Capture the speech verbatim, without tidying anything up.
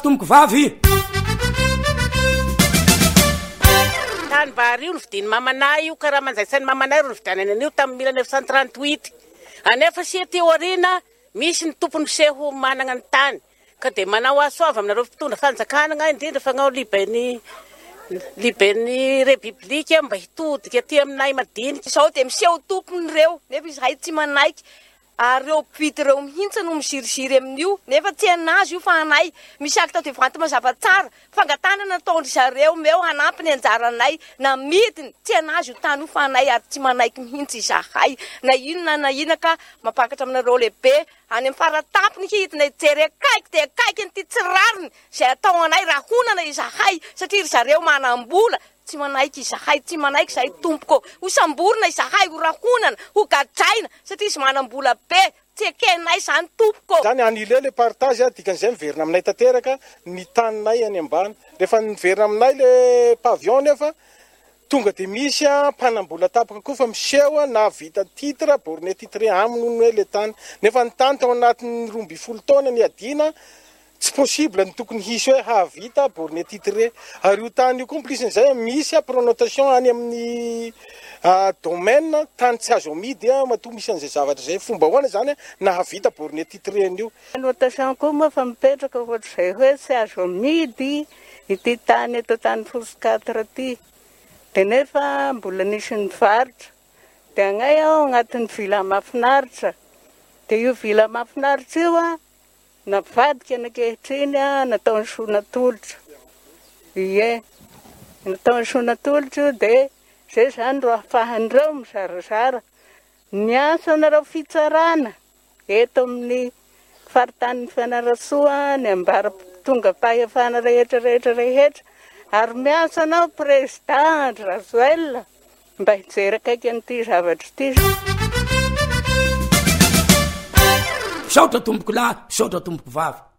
tomboko vavy tany vary io novidiny mamanay io karaha manjaisan'ny mamanay ro novidianany an'io tamin'ny mille neuf cent trente-huit anefa sia teo arina misy ny tompony seho manana ny tany ka de manao asoava aminareo mpitondra fanjakana indrindra fagnao libeny libeny repiblika mba hitodika aty aminay madinika izao de miseho tompony reo nefa izahay tsy manaiky ary reo mpivity reo mihitsy no misiriziry amin'io nefa tsy anazy io fa anay misy aky tao de vanty mazava tsara fangatana nataondry zareo meo hanampy ny anjaranay na midiny tsy anazy io tany io fa anay ary tsy manaiky mihitsy izahay na inona na ina ka mapakatra aminareo lehibe any amin'ny faratapony hidina jery akaiky de akaiky nyty tsirariny zay atao anay raha honana izahay satria ry zareo manam-bola tsy manaiky izahay tsy manaiky zahay tompoko ho samborina izahay ho rahonana ho gadraina satria izy manam-bola be tsy ekenay zany tompoko zany anile le partage dikan'izay miverina aminay tanteraka ny taninay any ambany rehefa miverina aminay le pavion nefa tonga de misy a mpanambola tapaka koa fa miseho na vita titre borné titre aminy hoe le tany nefa ny tany tao anatin'ny roa amby folo taona ny adina tsy possible ny tokony hisy hoe havita borné titre ary io tany io complicen'izay misy a pronotation any amin'ny domaine tany tsy azo amidy a matoa misy an'izay zavatra zay fomba hoana zany na havita borné titre an'io notation koa moa fa mipetraka ohatr'izay hoe tsy azo amidy ity tany eto tany fosikatra ty de nefa mbola nisy ny varitra de agnay aho agnatin'ny vila mahafinaritra de io vila mahafinaritra io a navadika nakehitriny a natao ny sonatolotra ie natao ny sonatolotra io de zay zany ro ahafahan'ireo mizarazara ny asa nareo fitsarana eto amin'ny faritany fianarasoa ny ambara tonga fahefana rehetra rehetra rehetra ary miasa anao président Razoel mba hijery akaiky an'ity zavatra ity saotra tomboko lahy saotra tomboko vavy